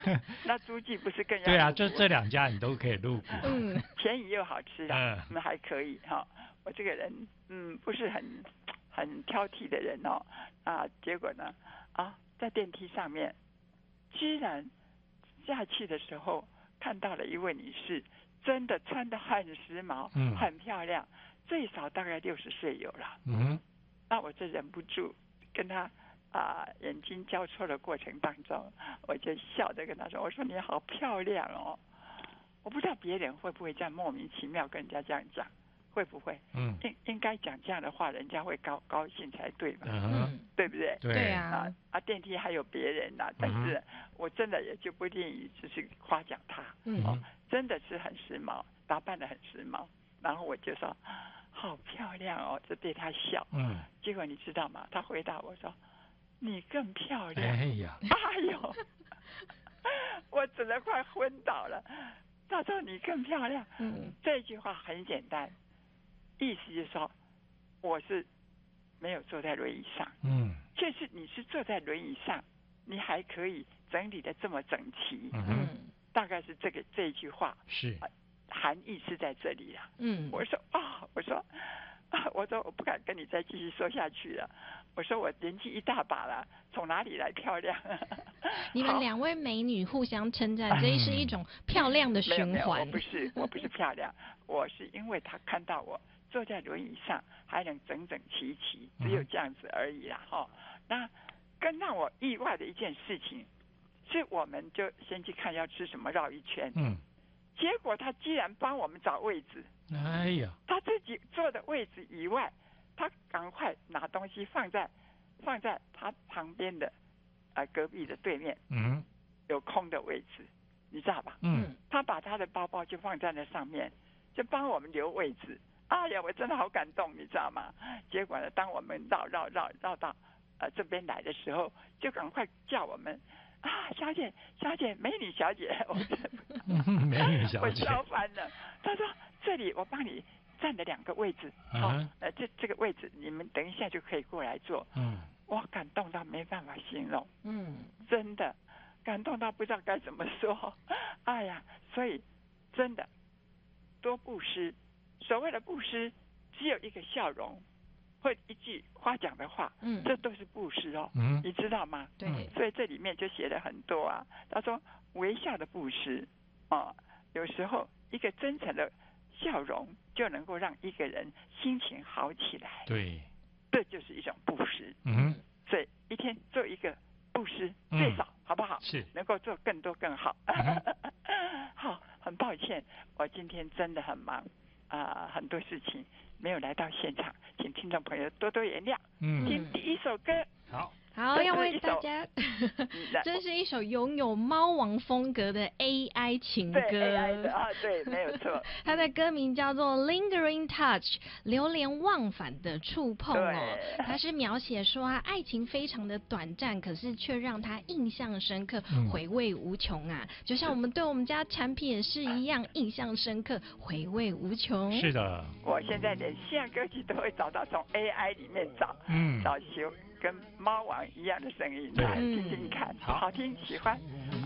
那诸暨不是更要？ 对啊，就这2家你都可以入股。 便宜又好吃啊，还可以哈。我这个人不是很挑剔的人哦结果呢在电梯上面，居然下去的时候看到了一位女士，真的穿得很时髦，很漂亮，最少大概60岁有了。那我就忍不住跟她眼睛交错的过程当中，我就笑着跟她说：“我说你好漂亮哦。”我不知道别人会不会这样莫名其妙跟人家这样讲，会不会？应该讲这样的话，人家会高兴才对嘛，对不对？ 对啊。 电梯还有别人但是我真的也就不愿意只是夸奖他，真的是很时髦，打扮得很时髦，然后我就说好漂亮哦，就对他笑，结果你知道吗？他回答我说你更漂亮。哎呦，我真的快昏倒了。他说你更漂亮，这句话很简单，意思就是说我是没有坐在轮椅上，就是你是坐在轮椅上，你还可以整理的这么整齐，大概是这一句话是含义是在这里了。我说我不敢跟你再继续说下去了。我说我年纪一大把了，从哪里来漂亮？ 你们2位美女互相称赞，这是一种漂亮的循环。 我不是漂亮，我是因为他看到我坐在轮椅上还能整整齐齐，只有这样子而已啦。那更让我意外的一件事情是，我们就先去看要吃什么，绕一圈。结果他居然帮我们找位置。 哎呀， 他自己坐的位置以外，他赶快拿东西放在他旁边的隔壁的对面，有空的位置，你知道吧？他把他的包包就放在那上面，就帮我们留位置。哎呀，我真的好感动，你知道吗？结果呢，当我们绕到这边来的时候，就赶快叫我们小姐，美女小姐， 美女小姐， 我笑翻了。他说这里我帮你占了2个位置，这个位置你们等一下就可以过来坐。我感动到没办法形容，真的感动到不知道该怎么说。哎呀，所以真的多布施，所谓的布施只有一个笑容或一句夸奖的话，这都是布施哦，你知道吗？ 对， 所以这里面就写了很多他说微笑的布施有时候一个真诚的笑容就能够让一个人心情好起来。 对， 这就是一种布施。所以一天做一个布施，最少好不好？ 是能够做更多更好。好，很抱歉，我今天真的很忙很多事情没有来到现场，请听众朋友多多原谅。听第一首歌。 好，要为大家，这是一首拥有猫王风格的 AI 情歌。 对 AI 的对，没有错。 它的歌名叫做 Lingering Touch， 流连忘返的触碰它是描写说爱情非常的短暂，可是却让他印象深刻，回味无穷就像我们对我们家产品也是一样，印象深刻，回味无穷。 是的， 我现在连西洋歌曲都会找到从 AI 里面找跟猫王一样的声音来听听看，好听喜欢。